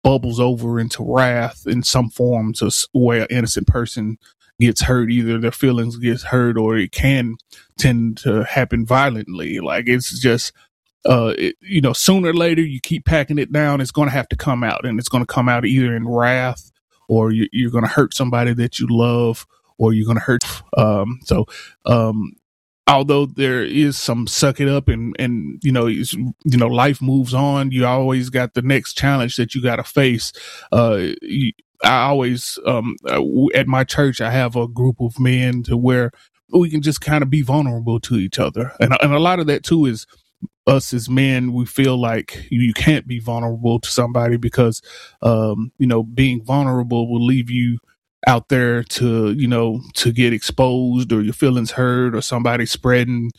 bubbles over into wrath in some form to where an innocent person gets hurt. Either their feelings gets hurt, or it can tend to happen violently. Like, it's just, sooner or later, you keep packing it down, it's going to have to come out, and it's going to come out either in wrath, or you're going to hurt somebody that you love, or you're going to hurt. Although there is some suck it up and life moves on, you always got the next challenge that you got to face. I always, at my church, I have a group of men to where we can just kind of be vulnerable to each other. And a lot of that too is us as men. We feel like you can't be vulnerable to somebody because, being vulnerable will leave you out there to get exposed, or your feelings hurt, or somebody spreading,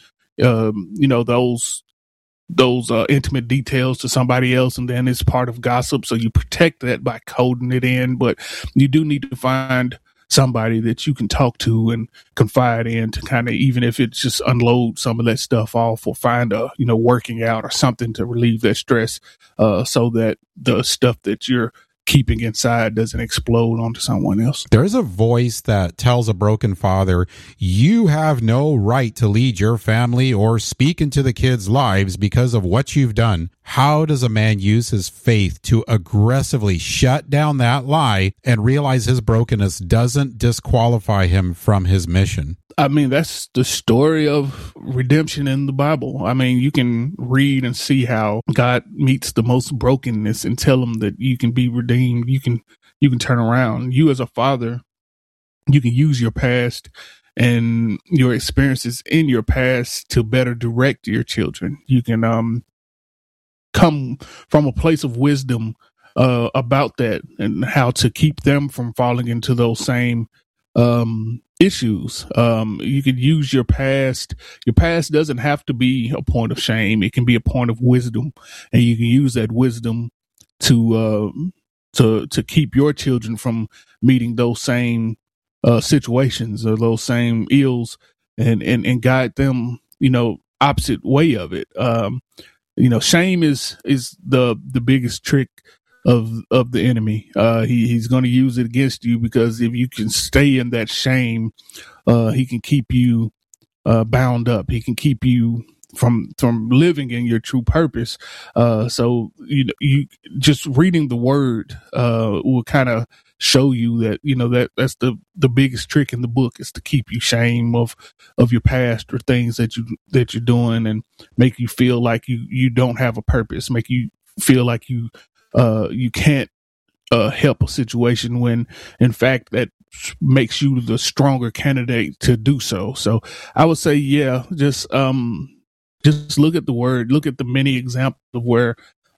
those intimate details to somebody else, and then it's part of gossip. So you protect that by coding it in, but you do need to find somebody that you can talk to and confide in, to kind of, even if it's just unload some of that stuff off, or find a, working out or something to relieve that stress, so that the stuff that you're keeping inside doesn't explode onto someone else. There's a voice that tells a broken father, you have no right to lead your family or speak into the kids' lives because of what you've done. How does a man use his faith to aggressively shut down that lie and realize his brokenness doesn't disqualify him from his mission? I mean, that's the story of redemption in the Bible. I mean, you can read and see how God meets the most brokenness and tell them that you can be redeemed. You can turn around. You as a father, you can use your past and your experiences in your past to better direct your children. You can come from a place of wisdom about that, and how to keep them from falling into those same issues. You could use your past. Your past doesn't have to be a point of shame. It can be a point of wisdom, and you can use that wisdom to keep your children from meeting those same situations or those same ills, and guide them, opposite way of it. Shame is the biggest trick of the enemy. He's going to use it against you, because if you can stay in that shame, he can keep you bound up. He can keep you from living in your true purpose. So you just reading the word will kind of show you that that's the biggest trick in the book, is to keep you shame of your past or things that you're doing, and make you feel like you don't have a purpose, make you feel like you can't help a situation, when in fact that makes you the stronger candidate to do so. So I would say, just look at the word, look at the many examples of where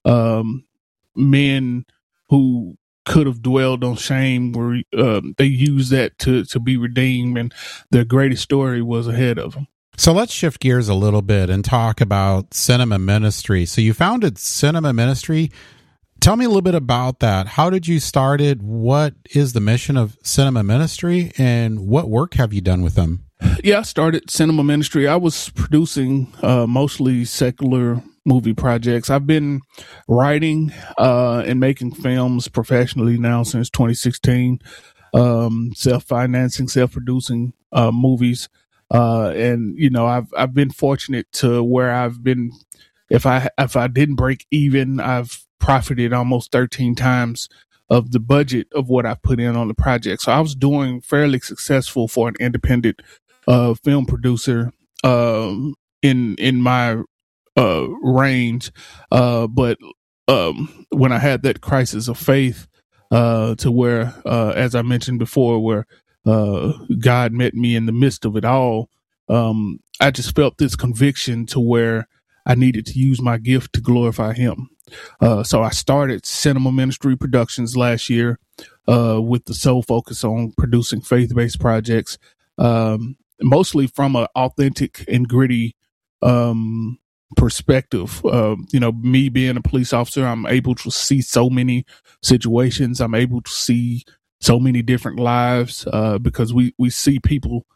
men who could have dwelled on shame were they used that to be redeemed, and their greatest story was ahead of them. So let's shift gears a little bit and talk about Cinema Ministry. So you founded Cinema Ministry. Tell me a little bit about that. How did you start it? What is the mission of Cinema Ministry, and what work have you done with them? Yeah, I started Cinema Ministry. I was producing mostly secular movie projects. I've been writing and making films professionally now since 2016, self-financing, self-producing movies. And I've been fortunate to where I've been, if I didn't break even, I've profited almost 13 times of the budget of what I put in on the project. So I was doing fairly successful for an independent film producer in my range. But when I had that crisis of faith, to where, as I mentioned before, where God met me in the midst of it all, I just felt this conviction to where I needed to use my gift to glorify Him. So I started Cinema Ministry Productions last year with the sole focus on producing faith-based projects, mostly from an authentic and gritty perspective. Me being a police officer, I'm able to see so many situations. I'm able to see so many different lives because we see people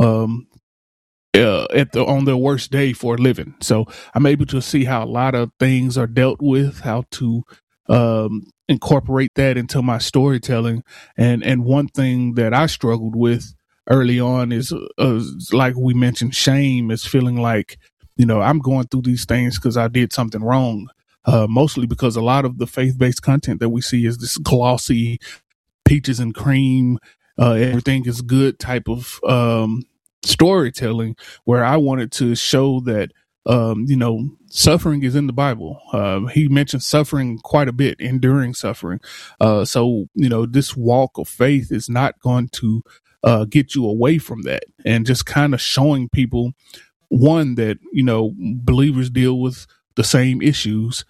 on their worst day for a living. So I'm able to see how a lot of things are dealt with, how to incorporate that into my storytelling. And one thing that I struggled with early on is like we mentioned, shame is feeling like, I'm going through these things because I did something wrong. Mostly because a lot of the faith-based content that we see is this glossy, peaches and cream, everything is good type of storytelling, where I wanted to show that suffering is in the Bible. He mentions suffering quite a bit, enduring suffering. So this walk of faith is not going to get you away from that, and just kind of showing people, one, that believers deal with the same issues,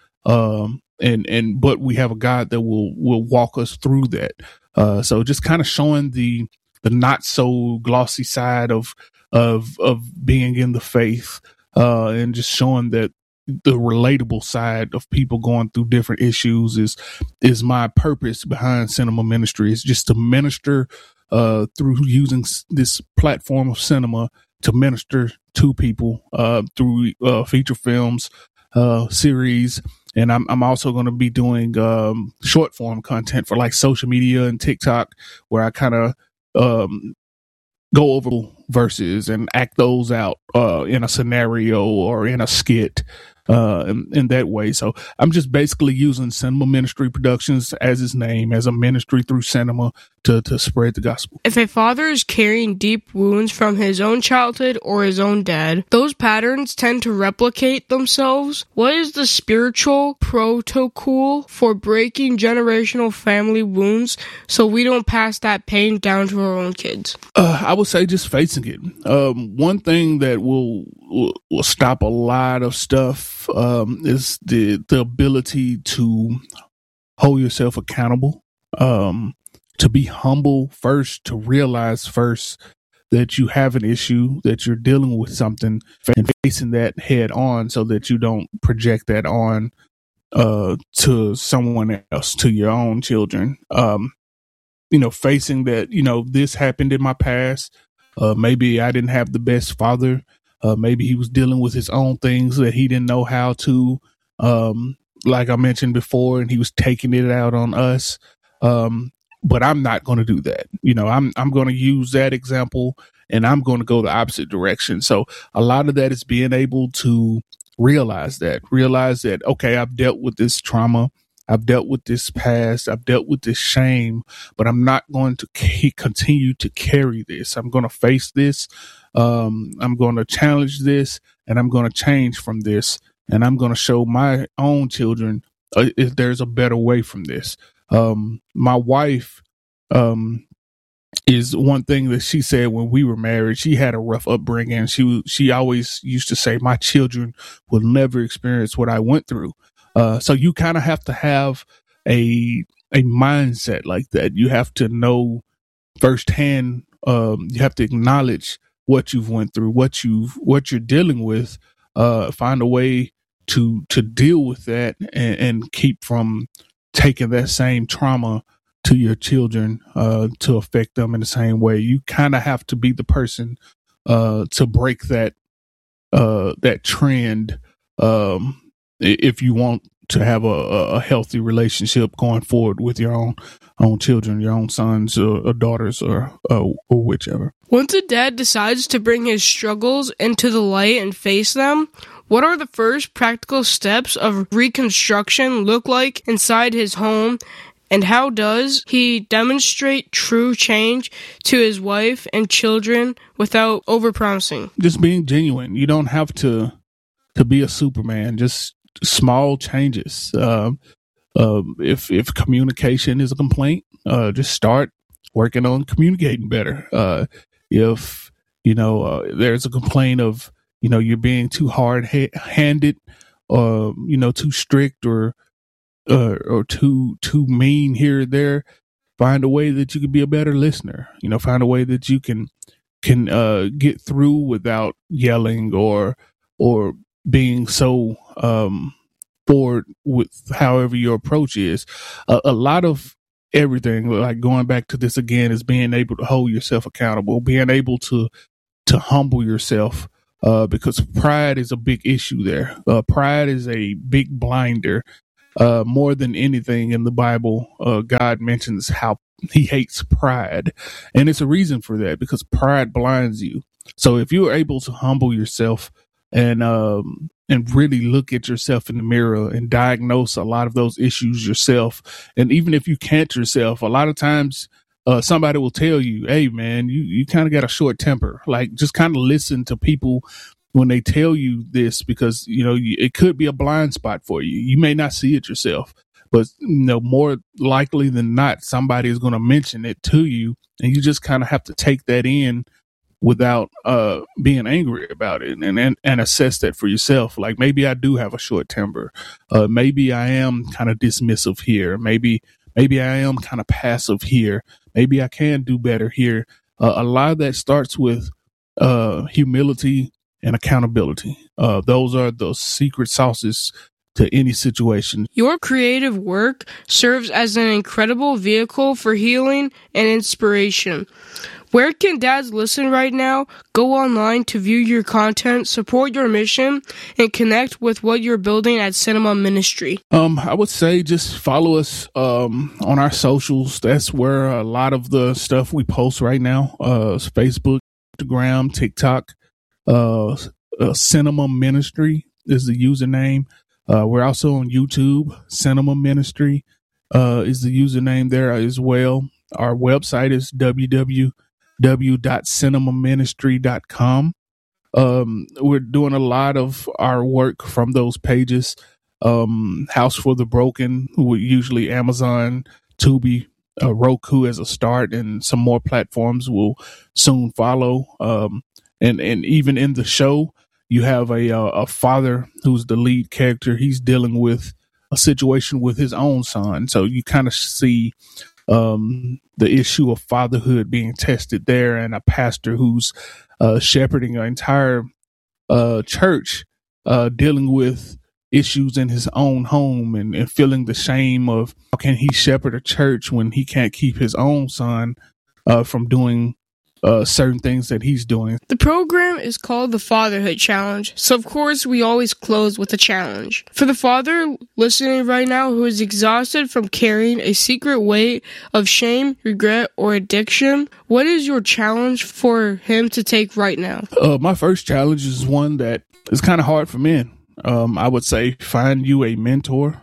but we have a God that will walk us through that. So just kind of showing the not so glossy side of being in the faith, and just showing that the relatable side of people going through different issues is my purpose behind Cinema Ministry. It's just to minister through using this platform of cinema to minister to people through feature films, series. And I'm also going to be doing short form content for like social media and TikTok, where I kind of go over verses and act those out in a scenario or in a skit, in that way. So I'm just basically using Cinema Ministry Productions as its name, as a ministry through cinema to spread the gospel. If a father is carrying deep wounds from his own childhood or his own dad, those patterns tend to replicate themselves. What is the spiritual protocol for breaking generational family wounds so we don't pass that pain down to our own kids? I would say just facing it. One thing that will stop a lot of stuff is the ability to hold yourself accountable, to be humble first, to realize first that you have an issue, that you're dealing with something, and facing that head on so that you don't project that on to someone else, to your own children. Facing that, this happened in my past. Maybe I didn't have the best father. Maybe he was dealing with his own things that he didn't know how to, like I mentioned before, and he was taking it out on us. But I'm not going to do that. I'm going to use that example, and I'm going to go the opposite direction. So a lot of that is being able to realize that, okay, I've dealt with this trauma. I've dealt with this past. I've dealt with this shame, but I'm not going to continue to carry this. I'm going to face this. I'm going to challenge this, and I'm going to change from this. And I'm going to show my own children if there's a better way from this. My wife, is one thing that she said when we were married. She had a rough upbringing. She always used to say, my children will never experience what I went through. So you kind of have to have a mindset like that. You have to know firsthand. You have to acknowledge what you've went through, what you're dealing with. Find a way to deal with that and keep from taking that same trauma to your children, to affect them in the same way. You kind of have to be the person to break that trend, if you want to have a healthy relationship going forward with your own children, your own sons or daughters or whichever. Once a dad decides to bring his struggles into the light and face them, what are the first practical steps of reconstruction look like inside his home? And how does he demonstrate true change to his wife and children without overpromising? Just being genuine. You don't have to be a Superman. Just small changes. If communication is a complaint, just start working on communicating better. If there's a complaint of you're being too hard-handed, or too strict, or too mean here or there, find a way that you can be a better listener. Find a way that you can get through without yelling or being so forward with however your approach is. A lot of everything, like going back to this again, is being able to hold yourself accountable, being able to humble yourself, because pride is a big issue there. Pride is a big blinder, More than anything in the Bible, God mentions how he hates pride. And it's a reason for that, because pride blinds you. So if you're able to humble yourself and really look at yourself in the mirror and diagnose a lot of those issues yourself, and even if you can't yourself, a lot of times somebody will tell you, hey, man, you kind of got a short temper. Like, just kind of listen to people when they tell you this, because, it could be a blind spot for you. You may not see it yourself, but, more likely than not, somebody is going to mention it to you, and you just kind of have to take that in without being angry about it, and assess that for yourself. Like, maybe I do have a short temper. Maybe I am kind of dismissive here. Maybe I am kind of passive here. Maybe I can do better here. A lot of that starts with humility and accountability. Those are the secret sauces to any situation. Your creative work serves as an incredible vehicle for healing and inspiration. Where can dads listen right now? Go online to view your content, support your mission, and connect with what you're building at Cinema Ministry. I would say just follow us on our socials. That's where a lot of the stuff we post right now. Facebook, Instagram, TikTok. Cinema Ministry is the username. We're also on YouTube. Cinema Ministry is the username there as well. Our website is www.cinemaministry.com. We're doing a lot of our work from those pages. House for the Broken, usually Amazon, Tubi, Roku as a start, and some more platforms will soon follow. And even in the show, you have a father who's the lead character. He's dealing with a situation with his own son. So you kind of see the issue of fatherhood being tested there, and a pastor who's shepherding an entire church, dealing with issues in his own home, and feeling the shame of how can he shepherd a church when he can't keep his own son from doing certain things that he's doing. The program is called the Fatherhood Challenge, so of course we always close with a challenge. For the father listening right now who is exhausted from carrying a secret weight of shame, regret, or addiction, what is your challenge for him to take right now? My first challenge is one that is kind of hard for men. I would say find you a mentor,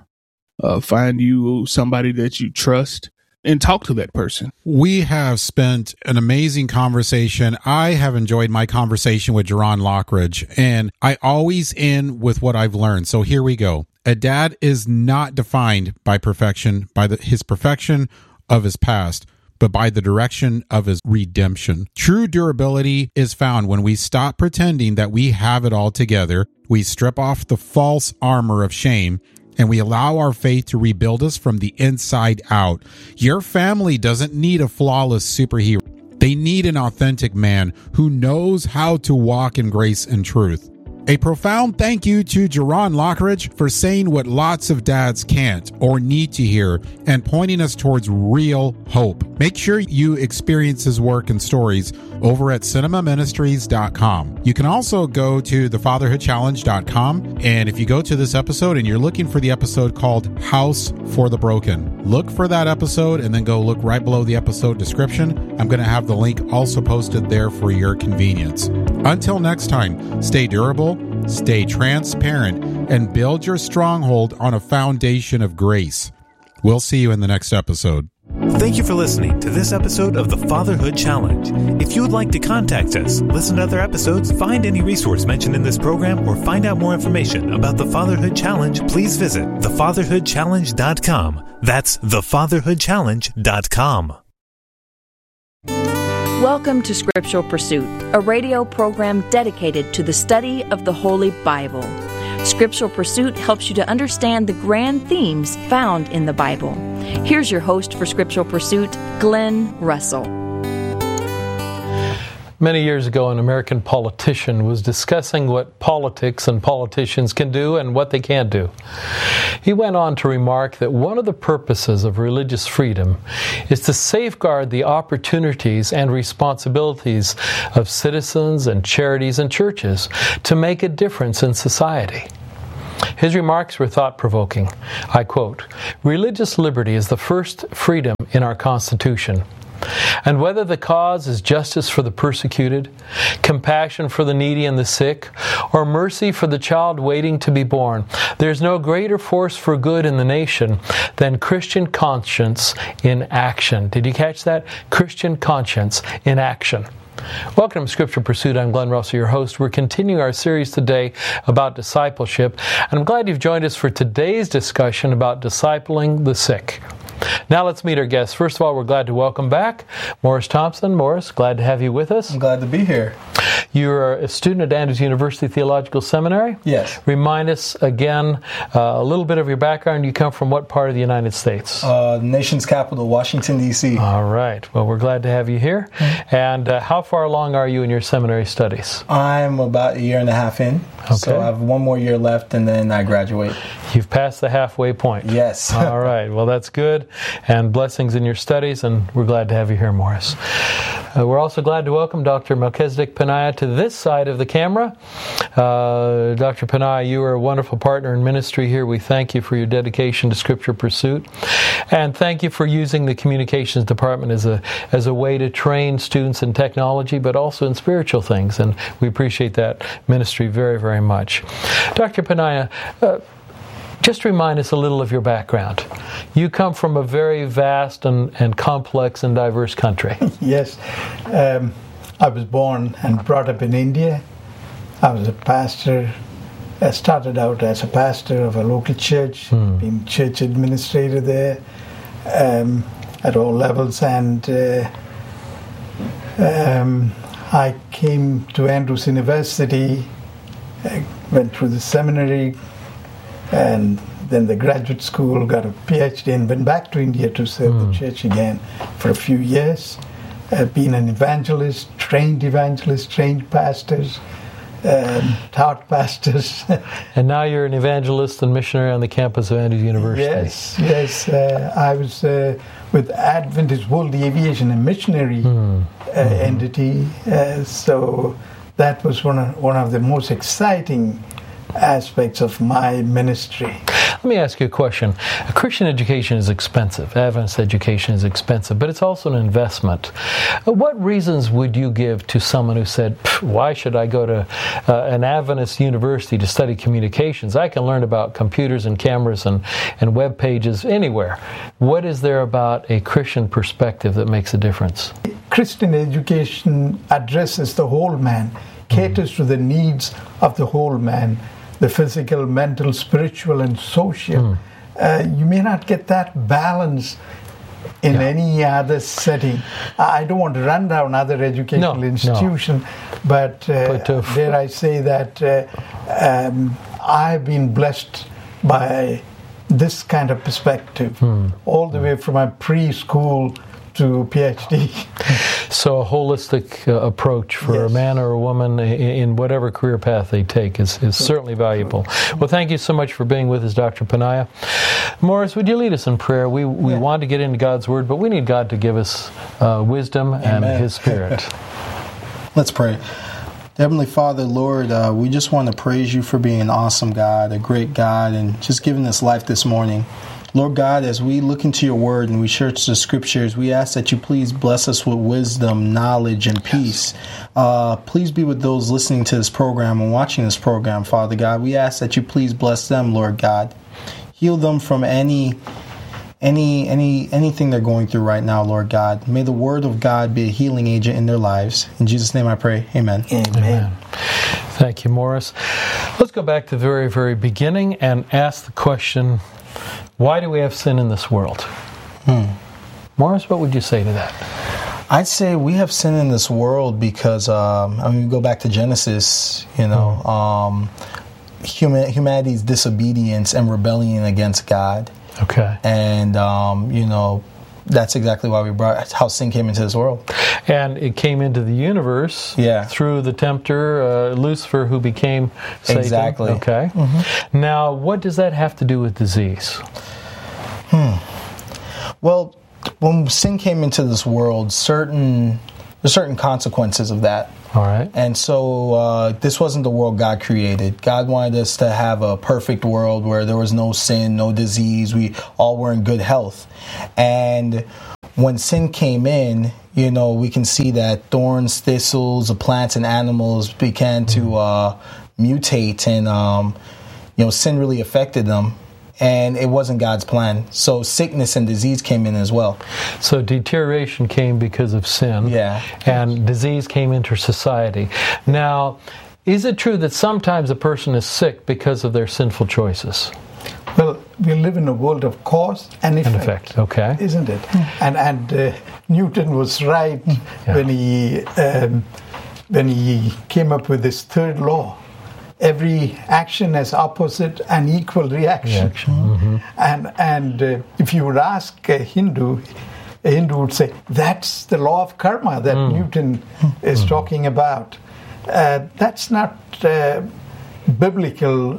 find you somebody that you trust, and talk to that person. We have spent an amazing conversation. I have enjoyed my conversation with Jerron Lockridge, and I always end with what I've learned. So here we go. A dad is not defined by perfection, by his perfection of his past, but by the direction of his redemption. True durability is found when we stop pretending that we have it all together. We strip off the false armor of shame, and we allow our faith to rebuild us from the inside out. Your family doesn't need a flawless superhero. They need an authentic man who knows how to walk in grace and truth. A profound thank you to Jerron Lockridge for saying what lots of dads can't or need to hear and pointing us towards real hope. Make sure you experience his work and stories over at cinemaministries.com. You can also go to thefatherhoodchallenge.com, and if you go to this episode and you're looking for the episode called House for the Broken, look for that episode and then go look right below the episode description. I'm going to have the link also posted there for your convenience. Until next time, stay durable, stay transparent, and build your stronghold on a foundation of grace. We'll see you in the next episode. Thank you for listening to this episode of the Fatherhood Challenge. If you would like to contact us, listen to other episodes, find any resource mentioned in this program, or find out more information about the Fatherhood Challenge, please visit thefatherhoodchallenge.com. That's thefatherhoodchallenge.com. Welcome to Scriptural Pursuit, a radio program dedicated to the study of the Holy Bible. Scriptural Pursuit helps you to understand the grand themes found in the Bible. Here's your host for Scriptural Pursuit, Glenn Russell. Many years ago, an American politician was discussing what politics and politicians can do and what they can't do. He went on to remark that one of the purposes of religious freedom is to safeguard the opportunities and responsibilities of citizens and charities and churches to make a difference in society. His remarks were thought-provoking. I quote, "Religious liberty is the first freedom in our Constitution. And whether the cause is justice for the persecuted, compassion for the needy and the sick, or mercy for the child waiting to be born, there's no greater force for good in the nation than Christian conscience in action." Did you catch that? Christian conscience in action. Welcome to Scripture Pursuit. I'm Glenn Russell, your host. We're continuing our series today about discipleship, and I'm glad you've joined us for today's discussion about discipling the sick. Now let's meet our guests. First of all, we're glad to welcome back Morris Thompson. Morris, glad to have you with us. I'm glad to be here. You're a student at Andrews University Theological Seminary? Yes. Remind us again a little bit of your background. You come from what part of the United States? The nation's capital, Washington, D.C. All right. Well, we're glad to have you here. And how far along are you in your seminary studies? I'm about a year and a half in. Okay. So I have one more year left and then I graduate. You've passed the halfway point. Yes. All right. Well, that's good. And blessings in your studies, and we're glad to have you here, Morris. We're also glad to welcome Dr. Melchizedek Paniah to this side of the camera. Dr. Paniah, you are a wonderful partner in ministry here. We thank you for your dedication to Scripture Pursuit. And thank you for using the communications department as a way to train students in technology, but also in spiritual things. And we appreciate that ministry very, very much. Dr. Paniah, just remind us a little of your background. You come from a very vast and complex and diverse country. Yes. I was born and brought up in India. I was a pastor. I started out as a pastor of a local church, being church administrator there at all levels. And I came to Andrews University, went through the seminary, and then the graduate school, got a PhD, and went back to India to serve the church again for a few years. Been an evangelist, trained pastors, taught pastors. And now you're an evangelist and missionary on the campus of Andrews University. Yes. I was with Adventist World Aviation, a missionary entity. So that was one of the most exciting aspects of my ministry. Let me ask you a question. Christian education is expensive. Adventist education is expensive, but it's also an investment. What reasons would you give to someone who said, why should I go to an Adventist university to study communications? I can learn about computers and cameras and web pages anywhere. What is there about a Christian perspective that makes a difference? Christian education addresses the whole man, caters to the needs of the whole man, the physical, mental, spiritual, and social. You may not get that balance in any other setting. I don't want to run down other educational institutions, but dare I say that I've been blessed by this kind of perspective, all the way from my preschool to PhD. So a holistic approach for a man or a woman in whatever career path they take is certainly valuable. Well, thank you so much for being with us, Dr. Paniah. Morris, would you lead us in prayer? We want to get into God's Word, but we need God to give us wisdom and His Spirit. Let's pray. Heavenly Father, Lord, we just want to praise you for being an awesome God, a great God, and just giving us life this morning. Lord God, as we look into your word and we search the scriptures, we ask that you please bless us with wisdom, knowledge, and peace. Please be with those listening to this program and watching this program, Father God. We ask that you please bless them, Lord God. Heal them from anything they're going through right now, Lord God. May the word of God be a healing agent in their lives. In Jesus' name I pray. Amen. Amen. Thank you, Morris. Let's go back to the very, very beginning and ask the question, why do we have sin in this world? Morris, what would you say to that? I'd say we have sin in this world because, we go back to Genesis, humanity's disobedience and rebellion against God. Okay. And, that's exactly why how sin came into this world. And it came into the universe through the tempter, Lucifer, who became Satan. Exactly. Okay. Mm-hmm. Now, what does that have to do with disease? Well, when sin came into this world, certain certain consequences of that. All right. And so this wasn't the world God created. God wanted us to have a perfect world where there was no sin, no disease. We all were in good health. And when sin came in, we can see that thorns, thistles, the plants and animals began to mutate, and sin really affected them. And it wasn't God's plan. So sickness and disease came in as well. So deterioration came because of sin. Yeah. And disease came into society. Now, is it true that sometimes a person is sick because of their sinful choices? Well, we live in a world of cause and effect. Okay. Isn't it? And Newton was right when he came up with this third law. Every action has opposite and equal reaction. Mm-hmm. And if you would ask a Hindu would say, that's the law of karma that Newton is talking about. That's not biblical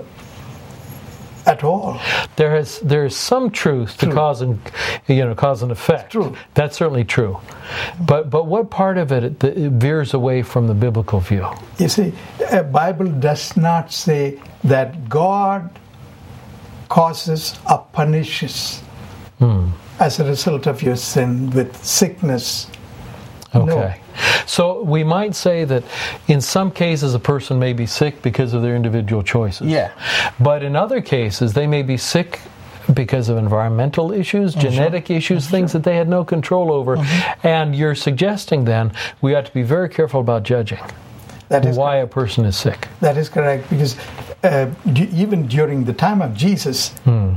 at all. There is some truth to cause and effect. True. That's certainly true. But what part of it veers away from the biblical view? You see, the Bible does not say that God causes or punishes as a result of your sin with sickness. Okay. No. So we might say that in some cases a person may be sick because of their individual choices. Yeah. But in other cases they may be sick because of environmental issues, genetic issues, things that they had no control over. And you're suggesting then we ought to be very careful about judging why a person is sick. That is correct, because even during the time of Jesus,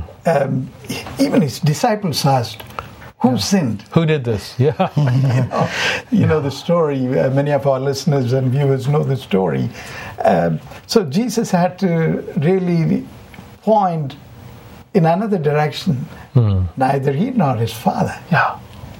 even his disciples asked, who sinned? Who did this? Yeah. You know the story. Many of our listeners and viewers know the story. So Jesus had to really point in another direction. Neither he nor his Father. Yeah.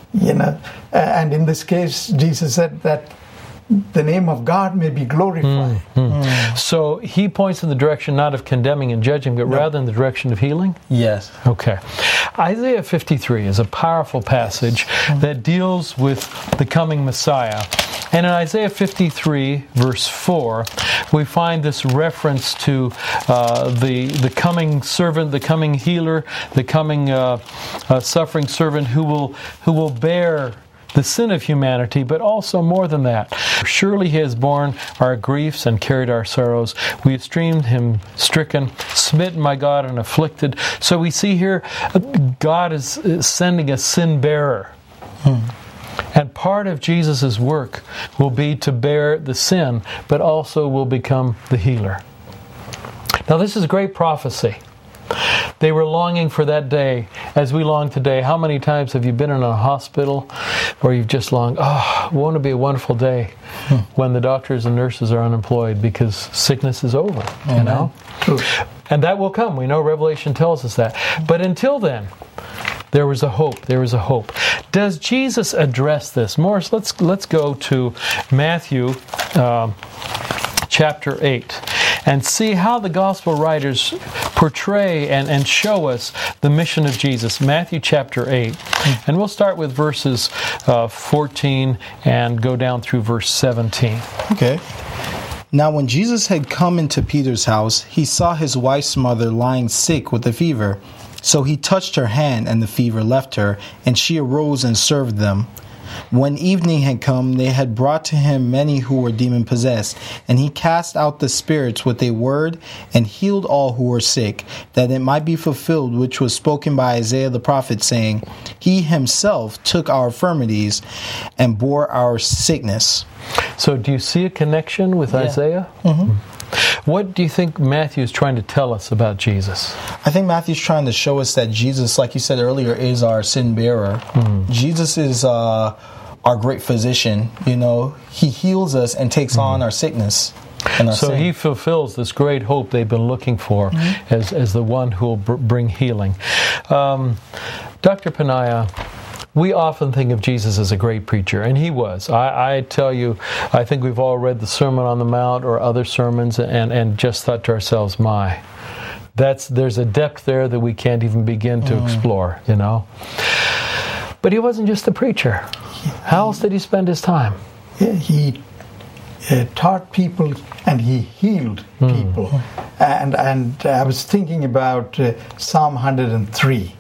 And in this case, Jesus said that the name of God may be glorified. So he points in the direction not of condemning and judging, but rather in the direction of healing? Yes. Okay. Isaiah 53 is a powerful passage that deals with the coming Messiah. And in Isaiah 53, verse 4, we find this reference to the coming servant, the coming healer, the coming suffering servant who will bear the sin of humanity, but also more than that. Surely he has borne our griefs and carried our sorrows. We esteemed him stricken, smitten by God and afflicted. So we see here God is sending a sin bearer. And part of Jesus' work will be to bear the sin, but also will become the healer. Now this is great prophecy. They were longing for that day as we long today. How many times have you been in a hospital where you've just longed, won't it be a wonderful day when the doctors and nurses are unemployed because sickness is over, you know? True. And that will come. We know Revelation tells us that. But until then, there was a hope. There was a hope. Does Jesus address this? Morris, let's go to Matthew chapter 8 and see how the gospel writers portray and show us the mission of Jesus. Matthew chapter 8. And we'll start with verses 14 and go down through verse 17. Okay. Now when Jesus had come into Peter's house, he saw his wife's mother lying sick with a fever. So he touched her hand, and the fever left her, and she arose and served them. When evening had come, they had brought to him many who were demon-possessed, and he cast out the spirits with a word, and healed all who were sick, that it might be fulfilled which was spoken by Isaiah the prophet, saying, He himself took our infirmities and bore our sickness. So do you see a connection with Isaiah? What do you think Matthew is trying to tell us about Jesus? I think Matthew's trying to show us that Jesus, like you said earlier, is our sin bearer. Jesus is our great physician. You know, he heals us and takes on our sickness. And our sin. He fulfills this great hope they've been looking for as the one who will bring healing. Dr. Paniah, we often think of Jesus as a great preacher, and he was. I tell you, I think we've all read the Sermon on the Mount or other sermons and just thought to ourselves, there's a depth there that we can't even begin to explore, you know. But he wasn't just a preacher. How else did he spend his time? He taught people and he healed people. And I was thinking about Psalm 103.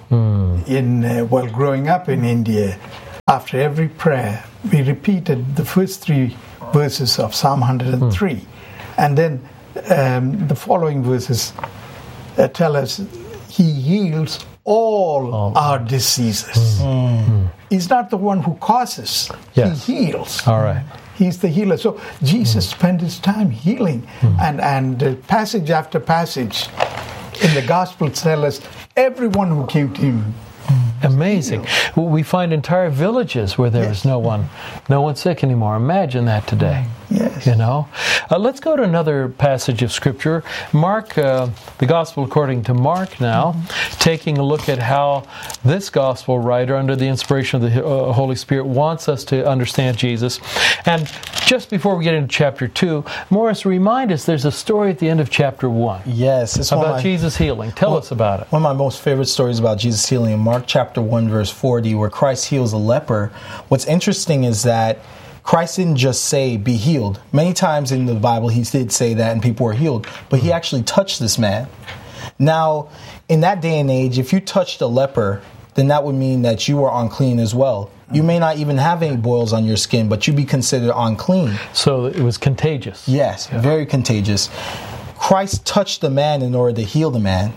While growing up in India, after every prayer, we repeated the first 3 verses of Psalm 103. And then the following verses tell us he heals all our diseases. He's not the one who causes. Yes. He heals. All right. He's the healer. So Jesus spent his time healing. And passage after passage in the Gospels tell us everyone who came to him. Amazing. We find entire villages where there is no one sick anymore. Imagine that today. Yes. You know. Let's go to another passage of Scripture. Mark, the Gospel according to Mark now, taking a look at how this Gospel writer, under the inspiration of the Holy Spirit, wants us to understand Jesus. And just before we get into chapter 2, Morris, remind us there's a story at the end of chapter 1. Yes. It's about Jesus healing. Tell us about it. One of my most favorite stories about Jesus healing in Mark chapter 1, verse 40, where Christ heals a leper. What's interesting is that Christ didn't just say, be healed. Many times in the Bible, he did say that and people were healed. But he actually touched this man. Now, in that day and age, if you touched a leper, then that would mean that you were unclean as well. You may not even have any boils on your skin, but you'd be considered unclean. So it was contagious. Yes, very contagious. Christ touched the man in order to heal the man.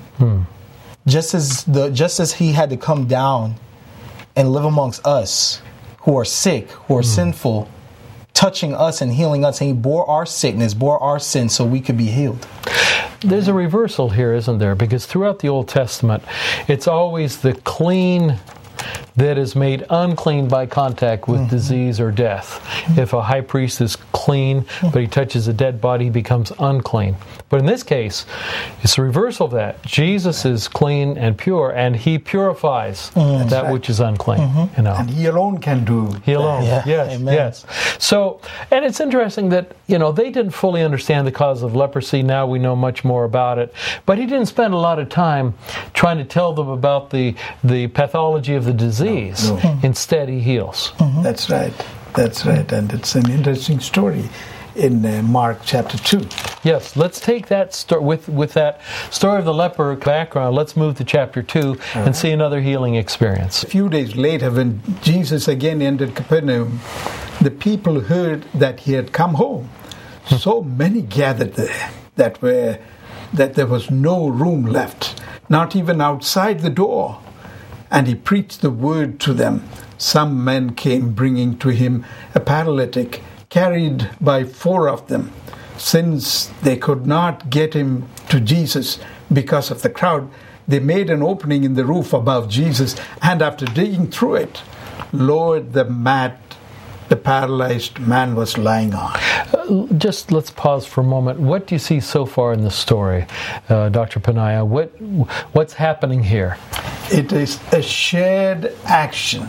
Just as he had to come down and live amongst us who are sick, who are sinful, touching us and healing us, and he bore our sickness, bore our sin so we could be healed. There's a reversal here, isn't there? Because throughout the Old Testament, it's always the clean that is made unclean by contact with disease or death. If a high priest is clean, but he touches a dead body, he becomes unclean. But in this case, it's a reversal of that. Jesus is clean and pure, and he purifies that which is unclean. You know. And he alone can do. He alone. Yeah. Yes. Amen. Yes. So, and it's interesting that, you know, they didn't fully understand the cause of leprosy. Now we know much more about it. But he didn't spend a lot of time trying to tell them about the pathology of the disease. No. Instead, he heals. That's right. That's right. And it's an interesting story in Mark chapter 2. Yes, let's take that with that story of the leper background. Let's move to chapter 2 and see another healing experience. A few days later, when Jesus again entered Capernaum, the people heard that he had come home. So many gathered there that there was no room left, not even outside the door. And he preached the word to them. Some men came bringing to him a paralytic, carried by 4 of them. Since they could not get him to Jesus because of the crowd, they made an opening in the roof above Jesus, and after digging through it, lowered the mat the paralyzed man was lying on. Just let's pause for a moment. What do you see so far in the story, Dr. Panaya? What's happening here? It is a shared action.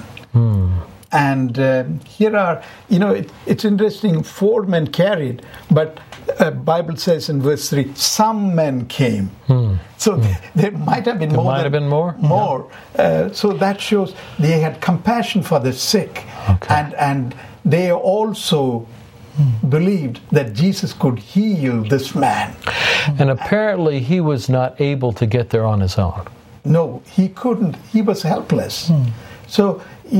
And here are, it's interesting, 4 men carried, but Bible says in verse 3, some men came. So there might have been more. Might have been more? More. So that shows they had compassion for the sick. Okay. And they also believed that Jesus could heal this man. And apparently he was not able to get there on his own. No, he couldn't. He was helpless. So,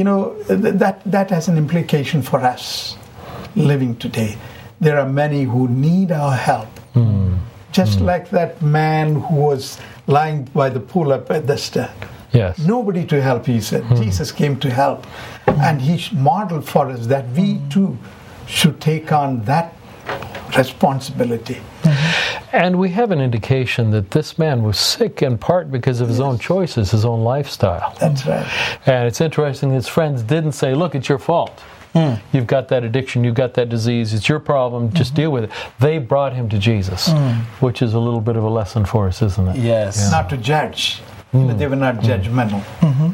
that has an implication for us living today. There are many who need our help. Just like that man who was lying by the pool at Bethesda. Yes. Nobody to help, he said. Jesus came to help. And he modeled for us that we too should take on that responsibility. And we have an indication that this man was sick in part because of his own choices, his own lifestyle. That's right. And it's interesting, his friends didn't say, look, it's your fault. You've got that addiction, you've got that disease, it's your problem, just deal with it. They brought him to Jesus, which is a little bit of a lesson for us, isn't it? Yes. Not to judge. But they were not judgmental.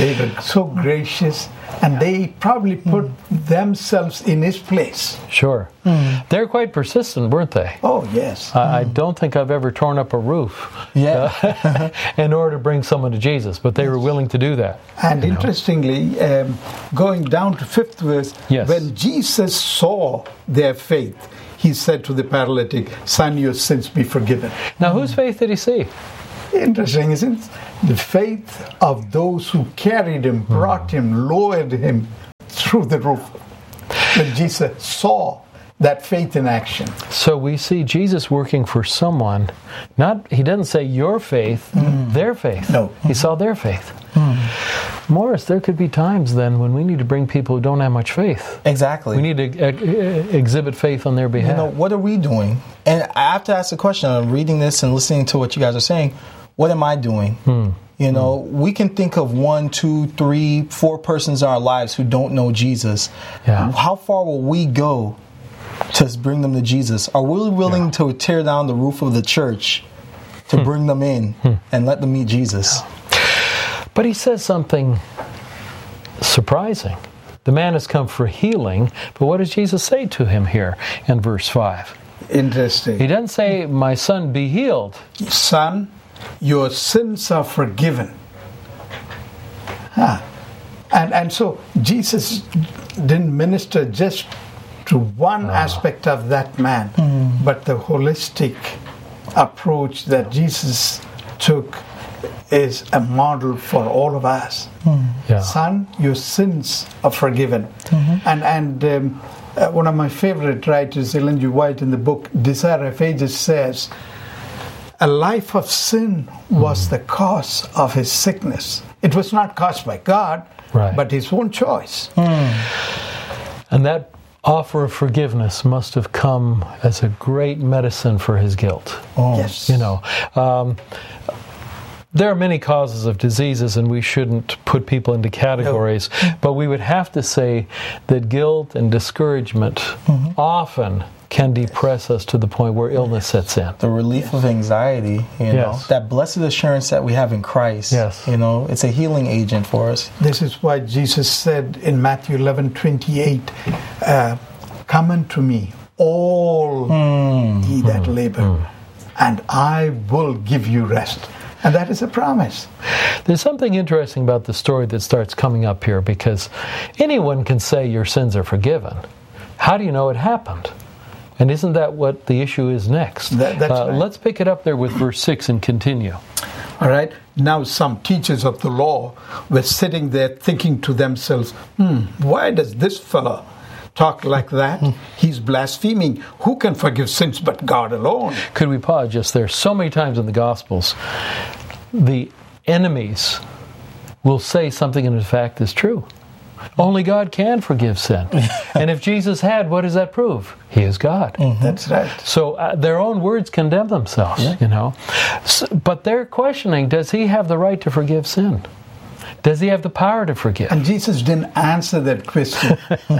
They were so gracious, and they probably put themselves in his place. Sure. They're quite persistent, weren't they? Oh, yes. I don't think I've ever torn up a roof in order to bring someone to Jesus, but they were willing to do that. And interestingly, going down to 5th verse, Yes. when Jesus saw their faith, he said to the paralytic, "Son, your sins be forgiven." Now, whose faith did he see? Interesting, isn't it? The faith of those who carried him, brought him, lowered him through the roof. When Jesus saw that faith in action. So we see Jesus working for someone. He doesn't say your faith, their faith. No. He saw their faith. Morris, there could be times then when we need to bring people who don't have much faith. Exactly. We need to exhibit faith on their behalf. What are we doing? And I have to ask the question, I'm reading this and listening to what you guys are saying, what am I doing? We can think of 1, 2, 3, 4 persons in our lives who don't know Jesus. Yeah. How far will we go to bring them to Jesus? Are we willing to tear down the roof of the church to bring them in and let them meet Jesus? But he says something surprising. The man has come for healing, but what does Jesus say to him here in verse 5? Interesting. He doesn't say, "My son, be healed." Son, your sins are forgiven. And so Jesus didn't minister just to one aspect of that man, but the holistic approach that Jesus took is a model for all of us. Yeah. Son, your sins are forgiven. And one of my favorite writers, Ellen G. White, in the book Desire of Ages says, a life of sin was the cause of his sickness. It was not caused by God, but his own choice. And that offer of forgiveness must have come as a great medicine for his guilt. Yes. There are many causes of diseases, and we shouldn't put people into categories, but we would have to say that guilt and discouragement often can depress us to the point where illness sets in. The relief of anxiety, that blessed assurance that we have in Christ. Yes. It's a healing agent for us. This is why Jesus said in Matthew 11:28, "Come unto me, all ye that labor, and I will give you rest." And that is a promise. There's something interesting about the story that starts coming up here, because anyone can say your sins are forgiven. How do you know it happened? And isn't that what the issue is next? That's right. Let's pick it up there with verse 6 and continue. All right. Now some teachers of the law were sitting there thinking to themselves, why does this fellow talk like that? He's blaspheming. Who can forgive sins but God alone? Could we pause just there? So many times in the Gospels, the enemies will say something and in fact is true. Only God can forgive sin. And if Jesus had, what does that prove? He is God. That's right. So their own words condemn themselves, but they're questioning, does he have the right to forgive sin? Does he have the power to forgive? And Jesus didn't answer that question.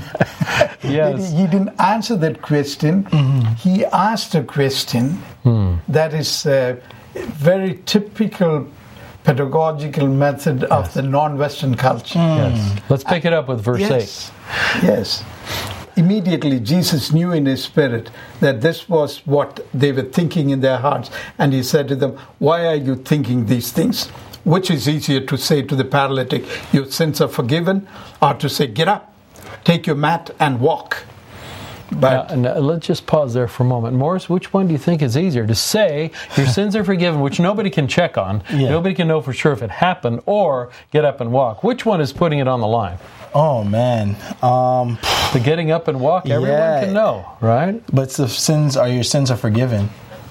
Yes. He didn't answer that question. He asked a question that is a very typical pedagogical method of the non-Western culture. Yes. Let's pick it up with verse 8. Yes. Immediately Jesus knew in his spirit that this was what they were thinking in their hearts. And he said to them, "Why are you thinking these things? Which is easier to say to the paralytic, your sins are forgiven, or to say, get up, take your mat and walk?" But now, let's just pause there for a moment. Morris, which one do you think is easier? To say your sins are forgiven, which nobody can check on, nobody can know for sure if it happened, or get up and walk? Which one is putting it on the line? Oh, man. The getting up and walk, everyone can know, right? But your sins are forgiven,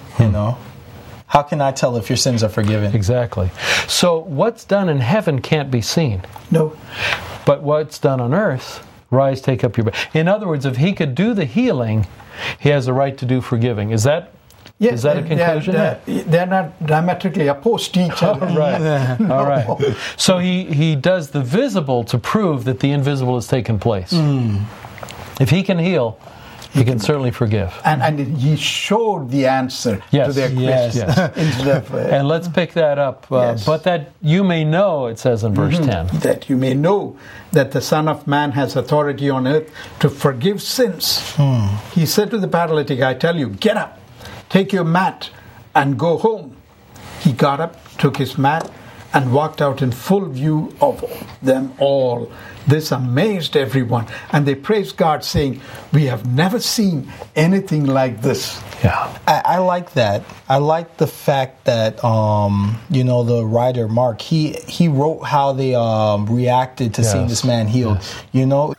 How can I tell if your sins are forgiven? Exactly. So what's done in heaven can't be seen. no. But what's done on earth, rise, take up your bed. In other words, if he could do the healing, he has the right to do forgiving. Is that a conclusion? They're not diametrically opposed to each other. Right. No. All right. So he does the visible to prove that the invisible has taken place. If he can heal, He can certainly forgive. And he showed the answer to their question. Yes. And let's pick that up. But that you may know, it says in verse 10. That you may know that the Son of Man has authority on earth to forgive sins. He said to the paralytic, I tell you, get up, take your mat, and go home. He got up, took his mat, and walked out in full view of them all. This amazed everyone, and they praised God, saying, we have never seen anything like this. Yeah, I like that. I like the fact that the writer Mark he wrote how they reacted to seeing this man healed. Yes.